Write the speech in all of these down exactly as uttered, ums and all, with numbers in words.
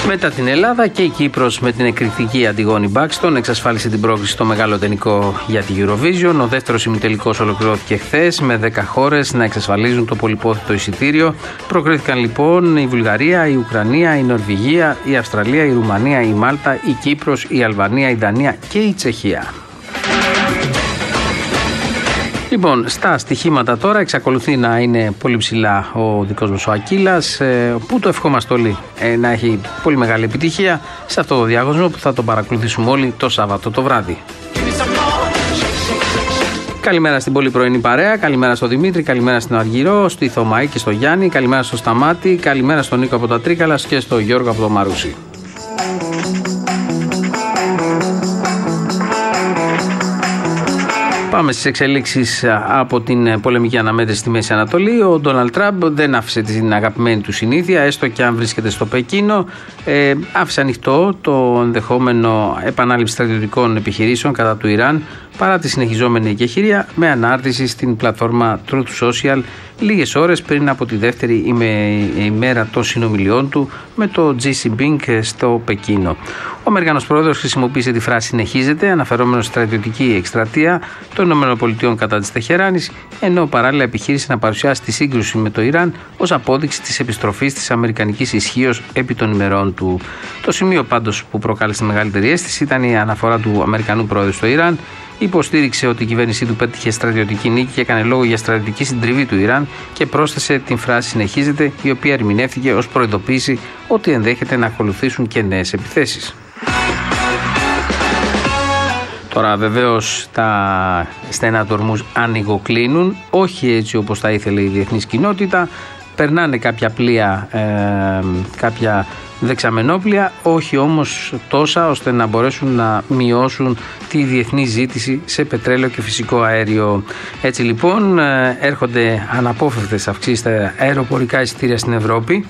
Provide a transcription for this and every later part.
Μετά την Ελλάδα και η Κύπρος με την εκρηκτική Αντιγόνη Μπάκστον εξασφάλισε την πρόκριση στο μεγάλο τενικό για τη Eurovision. Ο δεύτερος ημιτελικός ολοκληρώθηκε χθες με δέκα χώρες να εξασφαλίζουν το πολυπόθητο εισιτήριο. Προκρίθηκαν λοιπόν η Βουλγαρία, η Ουκρανία, η Νορβηγία, η Αυστραλία, η Ρουμανία, η Μάλτα, η Κύπρος, η Αλβανία, η Δανία και η Τσεχία. Λοιπόν, στα στοιχήματα τώρα εξακολουθεί να είναι πολύ ψηλά ο δικός μας ο Ακύλας, που το ευχόμαστε όλοι να έχει πολύ μεγάλη επιτυχία σε αυτό το διαγωνισμό που θα το παρακολουθήσουμε όλοι το Σάββατο το βράδυ. Καλημέρα στην πολύ πρωινή παρέα, καλημέρα στο Δημήτρη, καλημέρα στην Αργυρό, στη Θωμαή και στο Γιάννη, καλημέρα στο Σταμάτη, καλημέρα στον Νίκο από τα Τρίκαλας και στο Γιώργο από το Μαρούσι. Πάμε στις εξελίξεις από την πολεμική αναμέτρηση στη Μέση Ανατολή. Ο Ντόναλντ Τραμπ δεν άφησε την αγαπημένη του συνήθεια, έστω και αν βρίσκεται στο Πεκίνο. Ε, άφησε ανοιχτό το ενδεχόμενο επανάληψη στρατιωτικών επιχειρήσεων κατά του Ιράν, παρά τη συνεχιζόμενη εκεχηρία, με ανάρτηση στην πλατφόρμα Truth Social λίγες ώρες πριν από τη δεύτερη ημέρα των συνομιλιών του με το Xi Jinping στο Πεκίνο. Ο Αμερικανός πρόεδρος χρησιμοποίησε τη φράση «συνεχίζεται», αναφερόμενος στρατιωτική εκστρατεία των ΗΠΑ κατά της Τεχεράνης, ενώ παράλληλα επιχείρησε να παρουσιάσει τη σύγκρουση με το Ιράν ως απόδειξη της επιστροφής της αμερικανικής ισχύως επί των ημερών του. Το σημείο πάντως που προκάλεσε μεγαλύτερη αίσθηση ήταν η αναφορά του Αμερικανού πρόεδρου στο Ιράν. Υποστήριξε ότι η κυβέρνησή του πέτυχε στρατιωτική νίκη και έκανε λόγο για στρατιωτική συντριβή του Ιράν και πρόσθεσε την φράση «συνεχίζεται», η οποία ερμηνεύτηκε ως προειδοποίηση ότι ενδέχεται να ακολουθήσουν και νέες επιθέσεις. Τώρα βεβαίως τα στενά του ορμούς ανοιγοκλίνουν, όχι έτσι όπως θα ήθελε η διεθνής κοινότητα. Περνάνε κάποια πλοία, ε, κάποια δεξαμενόπλια, όχι όμως τόσα ώστε να μπορέσουν να μειώσουν τη διεθνή ζήτηση σε πετρέλαιο και φυσικό αέριο. Έτσι λοιπόν έρχονται αναπόφευκτες αυξήσεις στα αεροπορικά εισιτήρια στην Ευρώπη,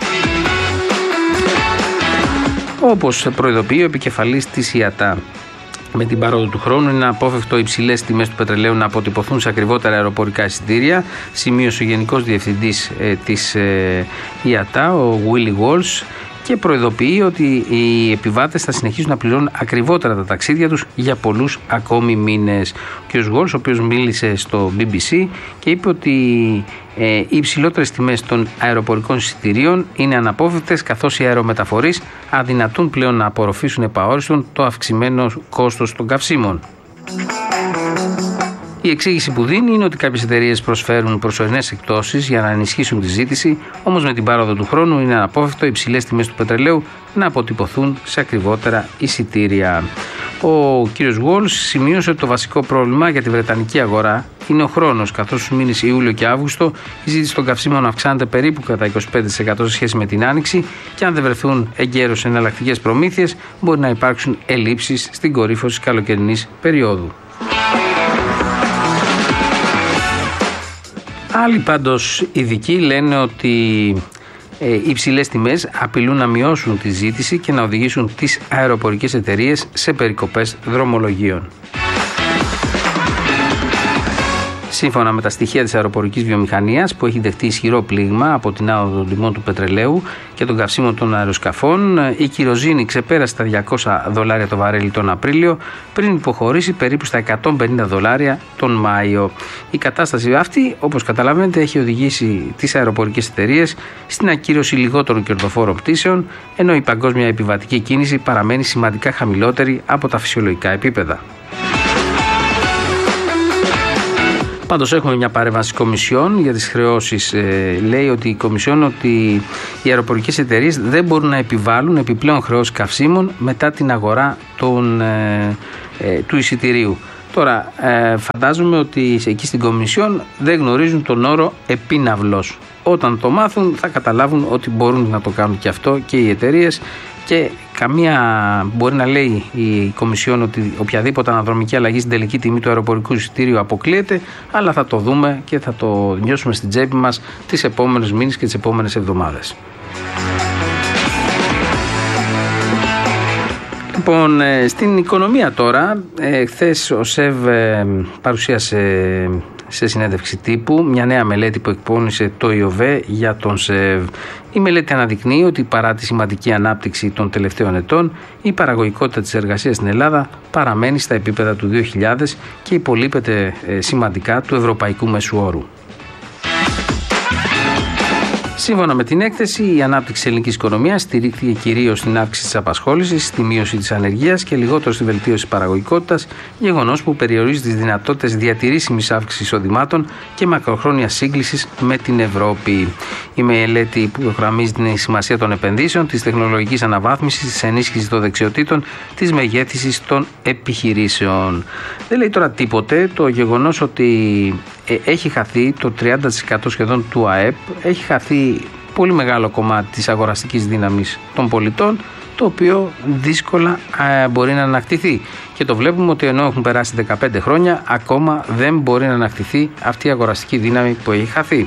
όπως προειδοποιεί ο επικεφαλής της ι έι έι. Με την παρόδο του χρόνου είναι απόφευκτο οι υψηλές τιμές του πετρελαίου να αποτυπωθούν σε ακριβότερα αεροπορικά εισιτήρια, σημείωσε ο Γενικός Διευθυντής ε, της ε, ι έι έι, ο Willie Walsh, και προειδοποιεί ότι οι επιβάτες θα συνεχίσουν να πληρώνουν ακριβότερα τα ταξίδια τους για πολλούς ακόμη μήνες. Ο κ. Walsh, ο οποίος μίλησε στο μπι μπι σι και είπε ότι ε, οι υψηλότερες τιμές των αεροπορικών εισιτηρίων είναι αναπόφευκτες, καθώς οι αερομεταφορείς αδυνατούν πλέον να απορροφήσουν επαόριστον το αυξημένο κόστος των καυσίμων. Η εξήγηση που δίνει είναι ότι κάποιες εταιρείες προσφέρουν προσωρινές εκπτώσεις για να ενισχύσουν τη ζήτηση, όμως με την πάροδο του χρόνου είναι αναπόφευκτο οι υψηλές τιμές του πετρελαίου να αποτυπωθούν σε ακριβότερα εισιτήρια. Ο κ. Walsh σημείωσε ότι το βασικό πρόβλημα για τη βρετανική αγορά είναι ο χρόνος, καθώς στους μήνες Ιούλιο και Αύγουστο η ζήτηση των καυσίμων αυξάνεται περίπου κατά είκοσι πέντε τοις εκατό σε σχέση με την Άνοιξη και αν δεν βρεθούν εγκαίρως εναλλακτικές προμήθειες, μπορεί να υπάρξουν ελλείψεις στην κορύφωση της καλοκαιρινής περίοδου. Άλλοι πάντως ειδικοί λένε ότι ε, οι υψηλές τιμές απειλούν να μειώσουν τη ζήτηση και να οδηγήσουν τις αεροπορικές εταιρείες σε περικοπές δρομολογίων. Σύμφωνα με τα στοιχεία της αεροπορικής βιομηχανίας, που έχει δεχτεί ισχυρό πλήγμα από την άδοδο των τιμών του πετρελαίου και των καυσίμων των αεροσκαφών, η κυροζήνη ξεπέρασε τα διακόσια δολάρια το βαρέλι τον Απρίλιο, πριν υποχωρήσει περίπου στα εκατόν πενήντα δολάρια τον Μάιο. Η κατάσταση αυτή, όπως καταλαβαίνετε, έχει οδηγήσει τις αεροπορικές εταιρείες στην ακύρωση λιγότερων κερδοφόρων πτήσεων, ενώ η παγκόσμια επιβατική κίνηση παραμένει σημαντικά χαμηλότερη από τα φυσιολογικά επίπεδα. Πάντως έχουμε μια παρέμβαση Κομισιόν για τις χρεώσεις. Ε, λέει ότι η Κομισιόν ότι οι αεροπορικές εταιρείες δεν μπορούν να επιβάλλουν επιπλέον χρεώσεις καυσίμων μετά την αγορά των, ε, ε, του εισιτηρίου. Τώρα ε, φαντάζομαι ότι εκεί στην Κομισιόν δεν γνωρίζουν τον όρο επίναυλος. Όταν το μάθουν θα καταλάβουν ότι μπορούν να το κάνουν και αυτό και οι εταιρείες, και καμία μπορεί να λέει η Κομισιόν ότι οποιαδήποτε αναδρομική αλλαγή στην τελική τιμή του αεροπορικού εισιτήριου αποκλείεται, αλλά θα το δούμε και θα το νιώσουμε στην τσέπη μας τις επόμενες μήνες και τις επόμενες εβδομάδες. Λοιπόν, στην οικονομία τώρα, χθες ο ΣΕΒ παρουσίασε σε συνέντευξη τύπου μια νέα μελέτη που εκπώνησε το ΙΟΒΕ για τον ΣΕΒ. Η μελέτη αναδεικνύει ότι παρά τη σημαντική ανάπτυξη των τελευταίων ετών, η παραγωγικότητα της εργασίας στην Ελλάδα παραμένει στα επίπεδα του δύο χιλιάδες και υπολείπεται σημαντικά του ευρωπαϊκού μέσου όρου. Σύμφωνα με την έκθεση, η ανάπτυξη της ελληνικής οικονομίας στηρίχθηκε κυρίως στην αύξηση της απασχόλησης, στη μείωση της ανεργίας και λιγότερο στη βελτίωση της παραγωγικότητας, γεγονός που περιορίζει τις δυνατότητες διατηρήσιμης αύξησης εισοδημάτων και μακροχρόνιας σύγκλησης με την Ευρώπη. Η μελέτη που υπογραμμίζει την σημασία των επενδύσεων, της τεχνολογικής αναβάθμισης, της ενίσχυσης των δεξιοτήτων, της μεγέθυνσης των επιχειρήσεων. Δεν λέει τώρα τίποτε το γεγονός ότι έχει χαθεί το τριάντα τοις εκατό σχεδόν του ΑΕΠ, έχει χαθεί πολύ μεγάλο κομμάτι της αγοραστικής δύναμης των πολιτών, το οποίο δύσκολα ε, μπορεί να ανακτηθεί. Και το βλέπουμε ότι ενώ έχουν περάσει δεκαπέντε χρόνια, ακόμα δεν μπορεί να ανακτηθεί αυτή η αγοραστική δύναμη που έχει χαθεί.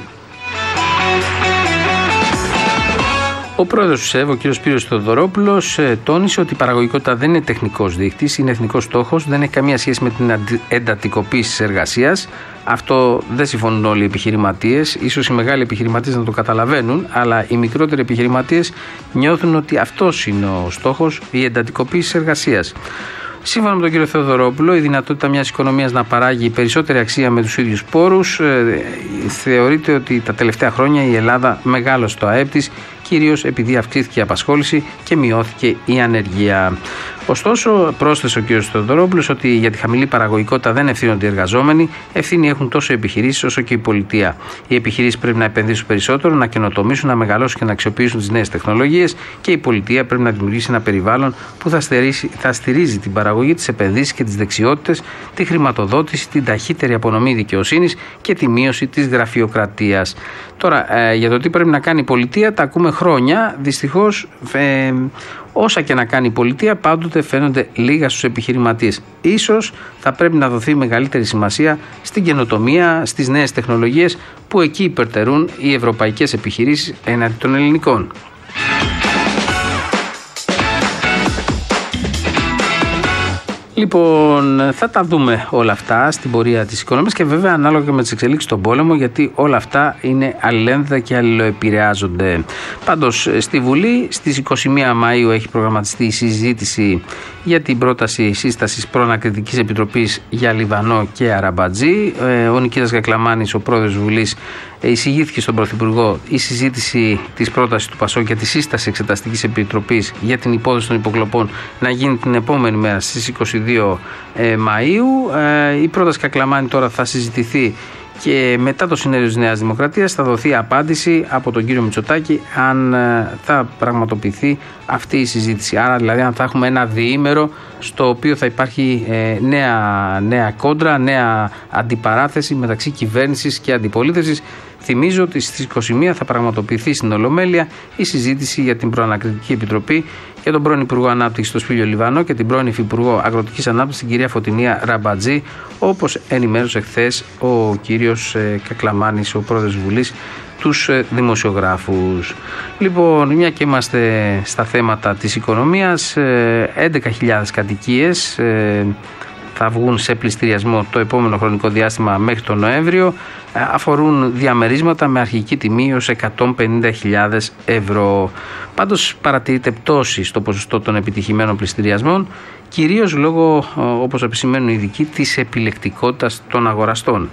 Ο πρόεδρος του ΣΕΒ, ο κ. Σπύρος Θεοδωρόπουλος, τόνισε ότι η παραγωγικότητα δεν είναι τεχνικός δείκτης, είναι εθνικός στόχος, δεν έχει καμία σχέση με την εντατικοποίηση της εργασίας. Αυτό δεν συμφωνούν όλοι οι επιχειρηματίες. Ίσως οι μεγάλοι επιχειρηματίες να το καταλαβαίνουν, αλλά οι μικρότεροι επιχειρηματίες νιώθουν ότι αυτός είναι ο στόχος, η εντατικοποίηση της εργασίας. Σύμφωνα με τον κύριο Θεοδωρόπουλο, η δυνατότητα μιας οικονομίας να παράγει περισσότερη αξία με τους ίδιους πόρους ε, θεωρείται ότι τα τελευταία χρόνια η Ελλάδα μεγάλωσε το ΑΕΠ της, κυρίως επειδή αυξήθηκε η απασχόληση και μειώθηκε η ανεργία. Ωστόσο, πρόσθεσε ο κ. Θεοδωρόπουλος ότι για τη χαμηλή παραγωγικότητα δεν ευθύνονται οι εργαζόμενοι, ευθύνη έχουν τόσο οι επιχειρήσεις όσο και η πολιτεία. Οι επιχειρήσεις πρέπει να επενδύσουν περισσότερο, να καινοτομήσουν, να μεγαλώσουν και να αξιοποιήσουν τις νέες τεχνολογίες και η πολιτεία πρέπει να δημιουργήσει ένα περιβάλλον που θα, στερήσει, θα στηρίζει την παραγωγή, τις επενδύσεις και τις δεξιότητες, τη χρηματοδότηση, την ταχύτερη απονομή δικαιοσύνης και τη μείωση της γραφειοκρατίας. Τώρα, ε, για το τι πρέπει να κάνει η πολιτεία, τα ακούμε χρόνια. Δυστυχώς, ε, όσα και να κάνει η πολιτεία, πάντοτε φαίνονται λίγα στους επιχειρηματίες. Ίσως θα πρέπει να δοθεί μεγαλύτερη σημασία στην καινοτομία, στις νέες τεχνολογίες που εκεί υπερτερούν οι ευρωπαϊκές επιχειρήσεις έναντι των ελληνικών. Λοιπόν, θα τα δούμε όλα αυτά στην πορεία της οικονομίας και βέβαια ανάλογα και με τις εξελίξεις στον πόλεμο, γιατί όλα αυτά είναι αλληλένδετα και αλληλοεπηρεάζονται. Πάντως, στη Βουλή στις είκοσι μία Μαΐου έχει προγραμματιστεί η συζήτηση για την πρόταση σύστασης προανακριτικής επιτροπής για Λιβανό και Αραμπατζή. Ο Νικήτας Κακλαμάνης, ο πρόεδρος της Βουλής, εισηγήθηκε στον Πρωθυπουργό η συζήτηση της πρότασης του ΠΑΣΟΚ για τη σύσταση εξεταστικής επιτροπής για την υπόθεση των υποκλοπών να γίνει την επόμενη μέρα στις είκοσι δύο Μαΐου. Η πρόταση Κακλαμάνη τώρα θα συζητηθεί και μετά το συνέδριο της Νέας Δημοκρατίας θα δοθεί απάντηση από τον κύριο Μητσοτάκη αν θα πραγματοποιηθεί αυτή η συζήτηση. Άρα δηλαδή αν θα έχουμε ένα διήμερο στο οποίο θα υπάρχει νέα, νέα κόντρα, νέα αντιπαράθεση μεταξύ κυβέρνησης και αντιπολίτευσης. Θυμίζω ότι στις είκοσι μία θα πραγματοποιηθεί στην Ολομέλεια η συζήτηση για την προανακριτική επιτροπή για τον πρώην Υπουργό Ανάπτυξης τον Σπύριο Λιβανό και την πρώην Υφυπουργό Αγροτικής Ανάπτυξης την κυρία Φωτεινία Ραμπατζή, όπως ενημέρωσε χθες ο κύριος Κακλαμάνης, ο πρόεδρος της Βουλής, τους δημοσιογράφους. Λοιπόν, μια και είμαστε στα θέματα της οικονομίας, έντεκα χιλιάδες κατοικίες θα βγουν σε πληστηριασμό το επόμενο χρονικό διάστημα μέχρι τον Νοέμβριο. Αφορούν διαμερίσματα με αρχική τιμή ως εκατόν πενήντα χιλιάδες ευρώ. Πάντως παρατηρείται πτώση στο ποσοστό των επιτυχημένων πληστηριασμών, κυρίως λόγω, όπως επισημαίνουν οι ειδικοί, της επιλεκτικότητας των αγοραστών.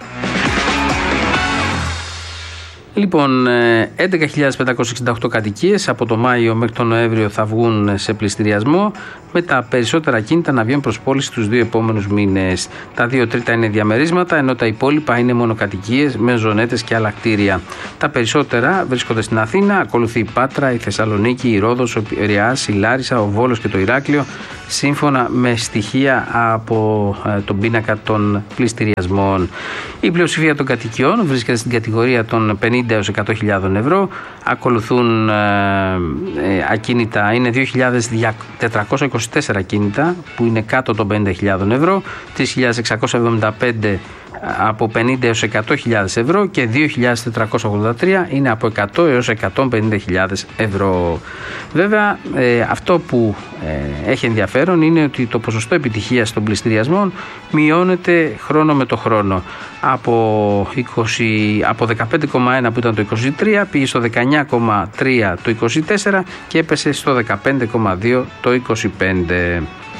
Λοιπόν, έντεκα χιλιάδες πεντακόσιες εξήντα οκτώ κατοικίες από το Μάιο μέχρι τον Νοέμβριο θα βγουν σε πληστηριασμό, με τα περισσότερα ακίνητα να βγαίνουν προς πώληση τους δύο επόμενους μήνες. Τα δύο τρίτα είναι διαμερίσματα, ενώ τα υπόλοιπα είναι μονοκατοικίες με ζωνέτες και άλλα κτίρια. Τα περισσότερα βρίσκονται στην Αθήνα, ακολουθεί η Πάτρα, η Θεσσαλονίκη, η Ρόδος, ο Πειραιάς, η Λάρισα, ο Βόλος και το Ηράκλειο, σύμφωνα με στοιχεία από ε, τον πίνακα των πληστηριασμών. Η πλειοψηφία των κατοικιών βρίσκεται στην κατηγορία των πενήντα έως εκατό χιλιάδες ευρώ. Ακολουθούν ε, ε, ακίνητα, είναι δύο χιλιάδες τετρακόσια είκοσι τέσσερα ακίνητα που είναι κάτω των πενήντα χιλιάδες ευρώ, τρεις χιλιάδες εξακόσια εβδομήντα πέντε από πενήντα έως εκατό χιλιάδες ευρώ και δύο χιλιάδες τετρακόσια ογδόντα τρία είναι από εκατό έως εκατόν πενήντα χιλιάδες ευρώ. Βέβαια, ε, αυτό που ε, έχει ενδιαφέρον είναι ότι το ποσοστό επιτυχίας των πληστηριασμών μειώνεται χρόνο με το χρόνο. Από, είκοσι, από δεκαπέντε κόμμα ένα που ήταν το είκοσι τρία πήγε στο δεκαεννιά κόμμα τρία το είκοσι τέσσερα και έπεσε στο δεκαπέντε κόμμα δύο το είκοσι πέντε.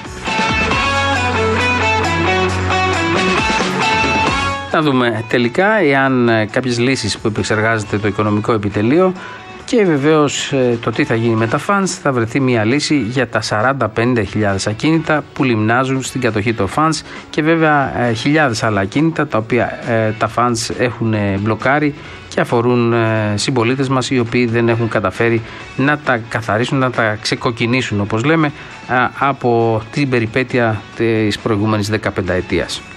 Να δούμε τελικά εάν κάποιες λύσεις που επεξεργάζεται το Οικονομικό Επιτελείο και βεβαίως το τι θα γίνει με τα funds, θα βρεθεί μια λύση για τα σαράντα πέντε χιλιάδες ακίνητα που λιμνάζουν στην κατοχή των funds και βέβαια χιλιάδες άλλα ακίνητα τα οποία τα funds έχουν μπλοκάρει και αφορούν συμπολίτες μας οι οποίοι δεν έχουν καταφέρει να τα καθαρίσουν, να τα ξεκοκκινήσουν όπως λέμε από την περιπέτεια της προηγούμενης δεκαπενταετίας.